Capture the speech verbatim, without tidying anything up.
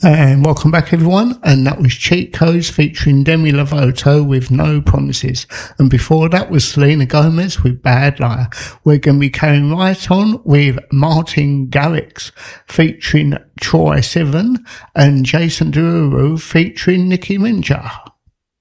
And welcome back, everyone. And that was Cheat Codes featuring Demi Lovato with No Promises. And before that was Selena Gomez with Bad Liar. We're going to be carrying right on with Martin Garrix featuring Troye Sivan and Jason Derulo featuring Nicki Minaj.